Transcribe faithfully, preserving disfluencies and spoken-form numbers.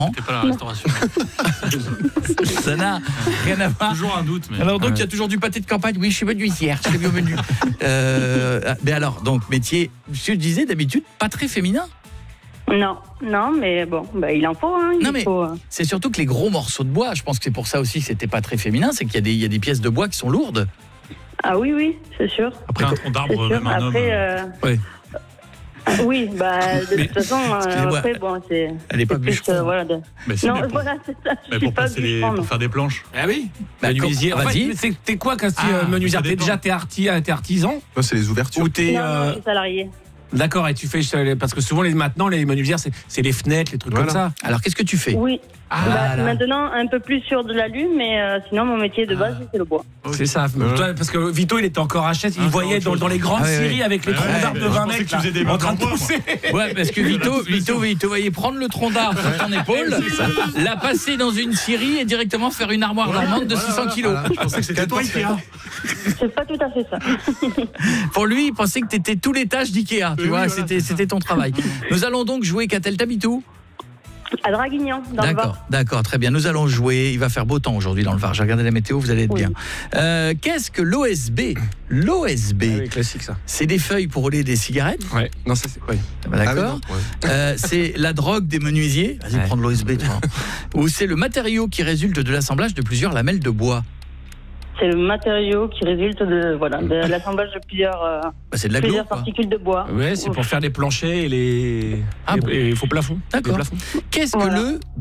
C'était pas la restauration. Ça n'a rien à voir. Toujours un doute. Mais... Alors donc il ouais. y a toujours du pâté de campagne. Oui, je suis menuisière, je suis bienvenue. euh, mais alors donc métier, je disais d'habitude pas très féminin. Non, non, mais bon, bah, il en faut. Hein, il non mais faut, euh... c'est surtout que les gros morceaux de bois, je pense que c'est pour ça aussi que c'était pas très féminin, c'est qu'il y a des il y a des pièces de bois qui sont lourdes. Ah oui, oui, c'est sûr. Après un tronc d'arbre, même un Après, homme. Euh... Ouais. Oui, bah de toute façon, euh, après bon, c'est. Elle est pas plus, bûcheron. euh, voilà, de... Mais si, non, mais pour, voilà, c'est ça. Je mais suis pour, pas passer les, bûcheron, pour faire des planches. Ah oui. Bah, Menuisier. comme- En vas-y. fait, c'est- t'es quoi quand tu Ah, euh, menuisier? ça T'es dépend. déjà t'es arti, t'es artisan Ça, c'est les ouvertures. ou t'es Non, euh, non, je suis salarié. d'accord et tu fais parce que souvent les maintenant les menuisières c'est, c'est les fenêtres, les trucs Voilà. comme ça. Alors qu'est-ce que tu fais? Oui. Ah, Bah, voilà. maintenant, un peu plus sur de l'alu, mais euh, sinon, mon métier de base, c'est le bois. C'est ça. Ouais. Toi, parce que Vito, il était encore à Chette, il Ah, voyait c'est dans, autre dans les grandes Ah, ouais, séries ouais. avec les Ouais, troncs ouais, d'arbres de je vingt pensais mètres que tu faisais des là, en train de mains en bois, pousser. Ouais, parce que Vito, Vito, il te voyait prendre le tronc d'arbre sur ton épaule, la passer dans une scierie et directement faire une armoire normande de six cents kilos. Voilà. Je pensais que c'était toi, Ikea. C'est pas tout à fait ça. Pour lui, il pensait que tu étais tout l'étage d'Ikea, tu Oui, vois, voilà, c'était c'est ça. c'était ton travail. Nous allons donc jouer Qu'a-t-elle t'habites où? À Draguignan, dans le D'accord, Var. d'accord, très bien. Nous allons jouer. Il va faire beau temps aujourd'hui dans le Var. J'ai regardé la météo, vous allez être Oui. bien. Euh, Qu'est-ce que l'O S B? L'O S B, Ah oui, classique ça. c'est des feuilles pour rouler des cigarettes. Ouais. Non, ça c'est ouais. D'accord. Ah oui, non, ouais. Euh, c'est la drogue des menuisiers. Vas-y, Ouais. prends de l'O S B, toi. Ou c'est le matériau qui résulte de l'assemblage de plusieurs lamelles de bois. C'est le matériau qui résulte de voilà de l'assemblage de plusieurs, euh, Bah, c'est de la glu, plusieurs quoi. particules de bois. Ouais, c'est pour faire les planchers et les Ah les, bon. les faux plafonds. D'accord. Les plafonds. Qu'est-ce que Voilà. le